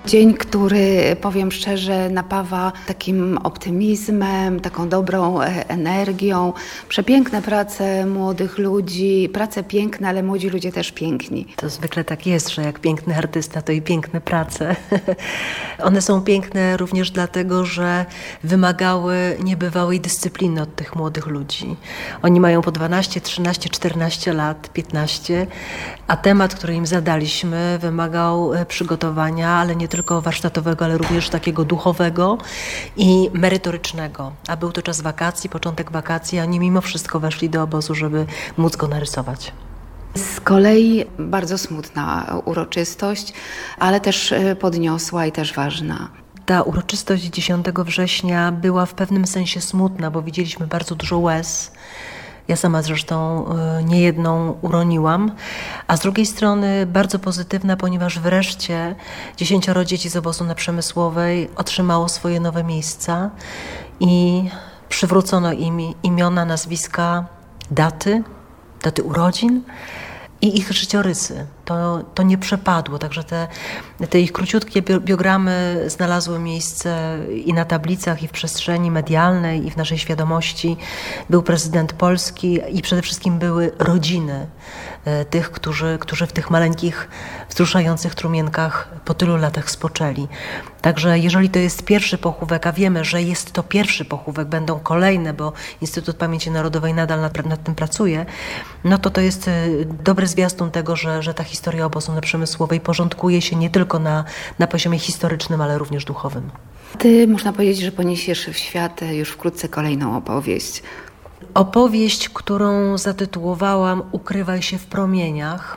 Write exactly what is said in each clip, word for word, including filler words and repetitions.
Dzień, który, powiem szczerze, napawa takim optymizmem, taką dobrą energią. Przepiękne prace młodych ludzi, prace piękne, ale młodzi ludzie też piękni. To zwykle tak jest, że jak piękny artysta, to i piękne prace. One są piękne również dlatego, że wymagały niebywałej dyscypliny od tych młodych ludzi. Oni mają po dwanaście, trzynaście, czternaście lat, piętnaście, a temat, który im zadaliśmy, wymagał przygotowania, ale nie tylko warsztatowego, ale również takiego duchowego i merytorycznego. A był to czas wakacji, początek wakacji, a oni mimo wszystko weszli do obozu, żeby móc go narysować. Z kolei bardzo smutna uroczystość, ale też podniosła i też ważna. Ta uroczystość dziesiątego września była w pewnym sensie smutna, bo widzieliśmy bardzo dużo łez. Ja sama zresztą niejedną uroniłam, a z drugiej strony bardzo pozytywna, ponieważ wreszcie dziesięcioro dzieci z obozu na Przemysłowej otrzymało swoje nowe miejsca i przywrócono im imiona, nazwiska, daty, daty urodzin i ich życiorysy. To, to nie przepadło, także te, te ich króciutkie biogramy znalazły miejsce i na tablicach, i w przestrzeni medialnej, i w naszej świadomości. Był prezydent Polski i przede wszystkim były rodziny tych, którzy, którzy w tych maleńkich, wzruszających trumienkach po tylu latach spoczęli. Także jeżeli to jest pierwszy pochówek, a wiemy, że jest to pierwszy pochówek, będą kolejne, bo Instytut Pamięci Narodowej nadal nad, nad tym pracuje, no to to jest dobry zwiastun tego, że, że ta historia obozu na Przemysłowej porządkuje się nie tylko na, na poziomie historycznym, ale również duchowym. Ty, można powiedzieć, że poniesiesz w świat już wkrótce kolejną opowieść. Opowieść, którą zatytułowałam Ukrywaj się w promieniach,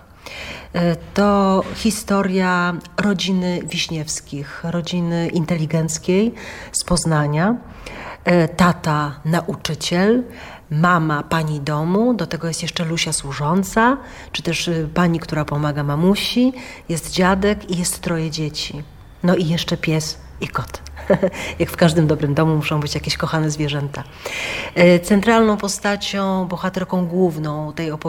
to historia rodziny Wiśniewskich, rodziny inteligenckiej z Poznania. Tata nauczyciel, mama pani domu, do tego jest jeszcze Lusia służąca, czy też pani, która pomaga mamusi, jest dziadek i jest troje dzieci. No i jeszcze pies i kot. Jak w każdym dobrym domu muszą być jakieś kochane zwierzęta. Centralną postacią, bohaterką główną tej opowieści